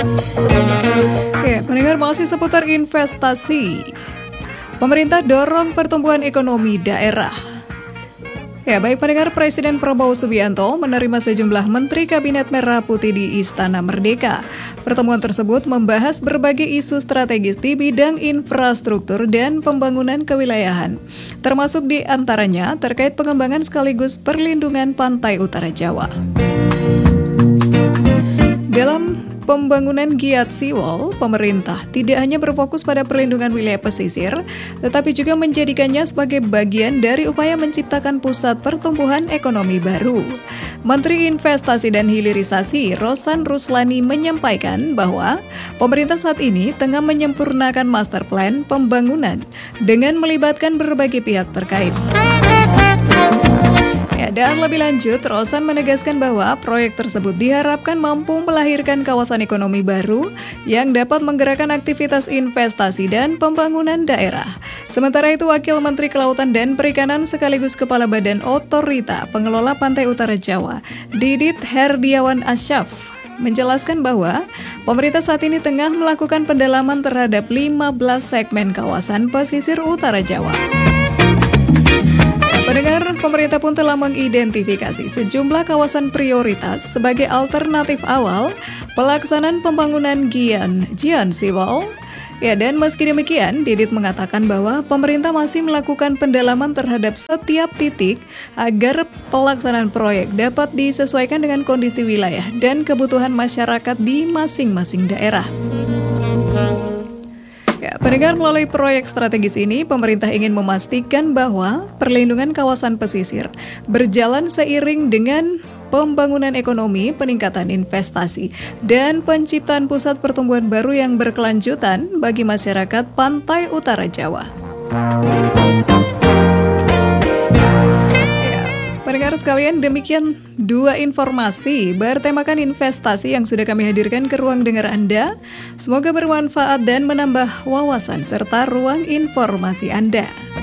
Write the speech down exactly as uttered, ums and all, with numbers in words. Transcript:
Oke, pendengar masih seputar investasi. Pemerintah dorong pertumbuhan ekonomi daerah. Ya, baik pendengar, Presiden Prabowo Subianto menerima sejumlah Menteri Kabinet Merah Putih di Istana Merdeka. Pertemuan tersebut membahas berbagai isu strategis di bidang infrastruktur dan pembangunan kewilayahan, termasuk di antaranya terkait pengembangan sekaligus perlindungan pantai utara Jawa. Dalam pembangunan Giat Seawall, pemerintah tidak hanya berfokus pada perlindungan wilayah pesisir, tetapi juga menjadikannya sebagai bagian dari upaya menciptakan pusat pertumbuhan ekonomi baru. Menteri Investasi dan Hilirisasi Rosan Ruslani menyampaikan bahwa pemerintah saat ini tengah menyempurnakan master plan pembangunan dengan melibatkan berbagai pihak terkait. Dan lebih lanjut, Rosan menegaskan bahwa proyek tersebut diharapkan mampu melahirkan kawasan ekonomi baru yang dapat menggerakkan aktivitas investasi dan pembangunan daerah. Sementara itu, Wakil Menteri Kelautan dan Perikanan sekaligus Kepala Badan Otorita Pengelola Pantai Utara Jawa, Didit Herdiawan Asyaf, menjelaskan bahwa pemerintah saat ini tengah melakukan pendalaman terhadap lima belas segmen kawasan pesisir utara Jawa. Pendengar, pemerintah pun telah mengidentifikasi sejumlah kawasan prioritas sebagai alternatif awal pelaksanaan pembangunan Gian Giat Seawall. Ya, dan meski demikian, Didit mengatakan bahwa pemerintah masih melakukan pendalaman terhadap setiap titik agar pelaksanaan proyek dapat disesuaikan dengan kondisi wilayah dan kebutuhan masyarakat di masing-masing daerah. Ya, pendengar, melalui proyek strategis ini, pemerintah ingin memastikan bahwa perlindungan kawasan pesisir berjalan seiring dengan pembangunan ekonomi, peningkatan investasi, dan penciptaan pusat pertumbuhan baru yang berkelanjutan bagi masyarakat pantai utara Jawa. Pendengar sekalian, demikian dua informasi bertemakan investasi yang sudah kami hadirkan ke ruang dengar Anda. Semoga bermanfaat dan menambah wawasan serta ruang informasi Anda.